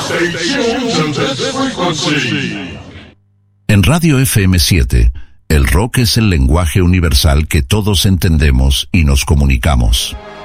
Stay tuned to this frequency. En Radio FM7, el rock es el lenguaje universal que todos entendemos y nos comunicamos.